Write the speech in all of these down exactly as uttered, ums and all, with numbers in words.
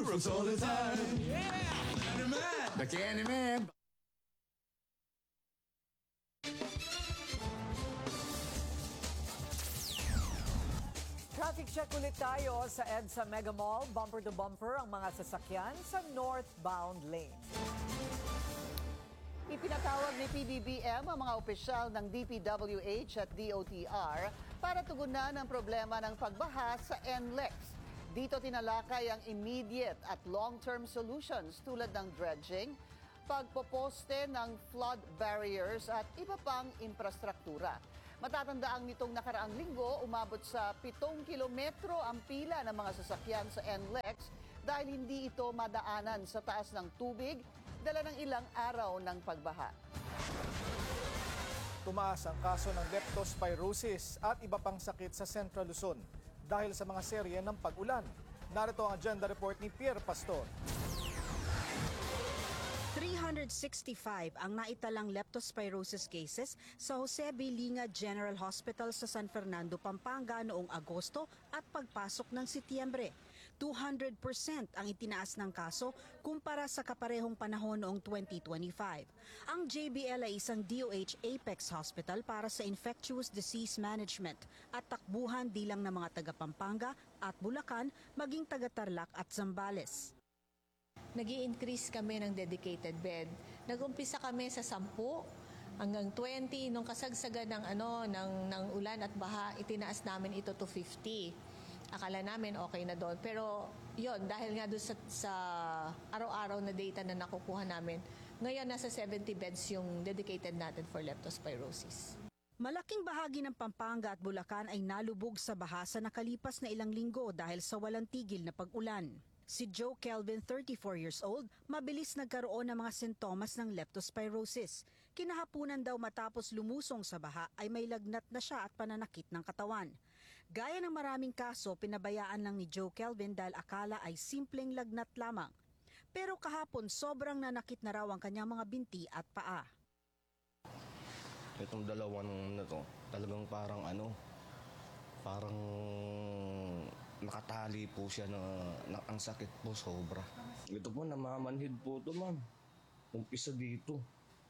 Brooks all the time. Yeah! Candyman! The Candyman! Traffic check ulit tayo sa EDSA Mega Mall. Bumper to bumper ang mga sasakyan sa northbound lane. Ipinatawag ni P B B M ang mga opisyal ng D P W H at D O T R para tugunan ang problema ng pagbaha sa N L E X. Dito tinalakay ang immediate at long-term solutions tulad ng dredging, pagpoposte ng flood barriers at iba pang infrastruktura. Matatandaang nitong nakaraang linggo, umabot sa pitong kilometro ang pila ng mga sasakyan sa N L E X dahil hindi ito madaanan sa taas ng tubig, dala ng ilang araw ng pagbaha. Tumaas ang kaso ng leptospirosis at iba pang sakit sa Central Luzon dahil sa mga serye ng pag-ulan. Narito ang agenda report ni Pierre Pastor. three hundred sixty-five ang naitalang leptospirosis cases sa Jose B. Linga General Hospital sa San Fernando, Pampanga noong Agosto at pagpasok ng Setyembre. two hundred percent ang itinaas ng kaso kumpara sa kaparehong panahon noong twenty twenty-five. Ang J B L ay isang D O H Apex Hospital para sa infectious disease management at takbuhan di lang ng mga taga Pampanga at Bulacan, maging taga Tarlac at Zambales. Nag-i-increase kami ng dedicated bed. Nag-umpisa kami sa sampu hanggang twenty nung kasagsagan ng ano ng ng ulan at baha, itinaas namin ito to fifty. Akala namin okay na doon. Pero yon dahil nga doon sa, sa araw-araw na data na nakukuha namin, ngayon nasa seventy beds yung dedicated natin for leptospirosis. Malaking bahagi ng Pampanga at Bulacan ay nalubog sa baha sa nakalipas na ilang linggo dahil sa walang tigil na pag-ulan. Si Joe Kelvin, thirty-four years old, mabilis nagkaroon ng mga sintomas ng leptospirosis. Kinahapunan daw matapos lumusong sa baha ay may lagnat na siya at pananakit ng katawan. Gaya ng maraming kaso, pinabayaan lang ni Joe Kelvin dahil akala ay simpleng lagnat lamang. Pero kahapon, sobrang nanakit na raw ang kanyang mga binti at paa. Itong dalawang na to, talagang parang ano, parang nakatali po siya na, na ang sakit po sobra. Ito po, namamanhid po ito, ma'am. Umpisa dito.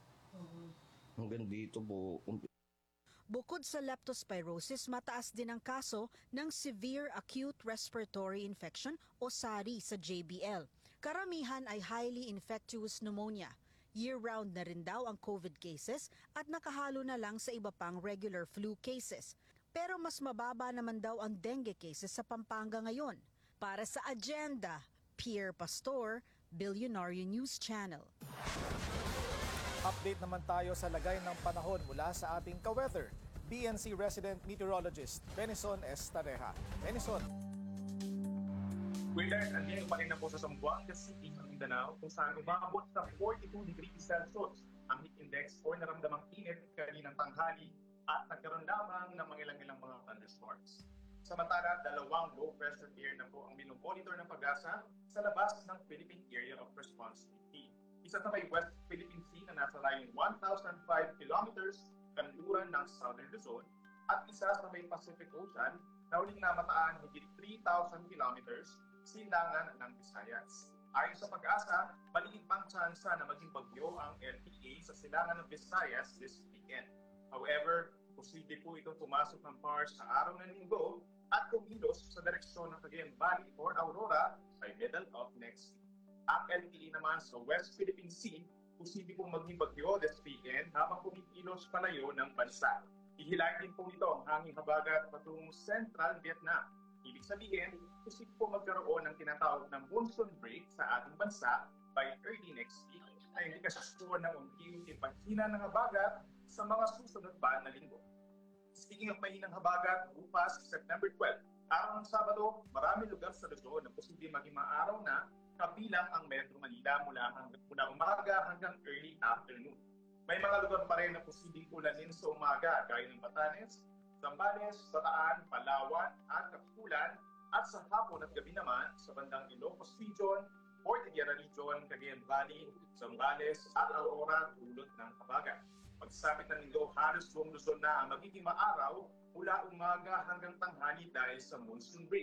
Hanggang dito po. Bukod sa leptospirosis, mataas din ang kaso ng Severe Acute Respiratory Infection o S A R I sa J B L. Karamihan ay highly infectious pneumonia. Year-round na rin daw ang COVID cases at nakahalo na lang sa iba pang regular flu cases. Pero mas mababa naman daw ang dengue cases sa Pampanga ngayon. Para sa agenda, Pierre Pastor, Billionaire News Channel. Update naman tayo sa lagay ng panahon mula sa ating ka-weather. B N C resident meteorologist Benison Estareja. Benison. Weather, andyan pa rin na po sa Zamboanga City, sa Mindanao, kung saan umabot sa forty-two degrees Celsius ang heat index o naramdamang init kaninang tanghali at nagkaroon lamang ng mga ilang-ilang mga thunderstorms. Samantala, dalawang low-pressure area na po ang minomonitor ng pag-asa sa labas ng Philippine Area of Responsibility. Isa sa may West Philippine Sea na nasa layong one thousand five kilometers kanluran ng Southern Luzon at isa sa may Pacific Ocean na uling namataan higit three thousand kilometers silangan ng Visayas. Ayon sa pag-asa, maliit pang tsansa na maging bagyo ang L T A sa silangan ng Visayas this weekend. However, posible po itong pumasok ng P A R sa araw ng linggo at kumilos sa direksyon ng Cagayan Valley or Aurora by middle of next week. Ang L T A naman sa West Philippine Sea, posible pong maging bagyo this weekend habang kumikilos palayo ng bansa. Ihilahin din po ito ang hanging habagat patungong Central Vietnam. Ibig sabihin, posible po magkaroon ng tinatawag ng monsoon break sa ating bansa by early next week na hindi kasasuhan ng unti-unti paghina ng habagat sa mga susunod pa na linggo. Speaking of mahinang habagat, bukas September twelve, araw ng Sabado, marami lugar sa Luzon na posible maging maaraw na kabilang ang Metro Manila mula, hanggang, mula umaga hanggang early afternoon. May mga lugar pa rin na posibleng ulanin sa umaga gaya ng Batanes, Zambales, Bataan, Palawan at Kapikulan at sa hapon at gabi naman sa bandang Ilocos Region, Cordillera Region, Cagayan Valley, Zambales at Aurora dulot ng habagat. Pagsapit ng linggo, halos buong Luzon na ang magiging maaraw mula umaga hanggang tanghali dahil sa monsoon break.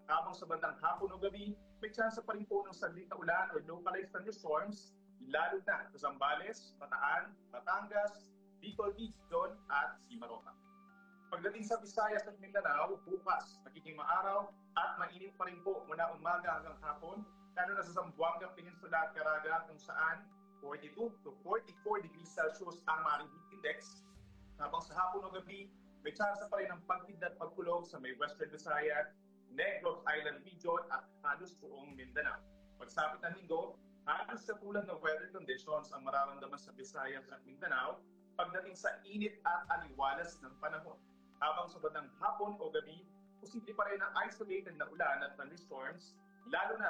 Habang sa bandang hapon o gabi, may tsansa pa rin po ng saglit na ulan o localized thunderstorms, lalo na sa Zambales, Bataan, Batangas, Bicol Region at Simaropa. Pagdating sa Visayas at Mindanao, bukas magiging maaraw at mainit pa rin po mula umaga hanggang hapon, lalo na sa Zamboanga Peninsula at Caraga kung saan forty-two to forty-four degrees Celsius ang maaaring heat index. Habang sa hapon o gabi, may tsansa pa rin ng pagtid at pagkulog sa may Western Visayas, Negros Island Region at halos buong Mindanao. Pagsapit ng linggo, halos sa tulad ng weather conditions ang mararamdaman sa Visayas at Mindanao pagdating sa init at aliwalas ng panahon. Habang sa bandang hapon o gabi, posible pa rin ang isolated na ulan at thunderstorms, lalo na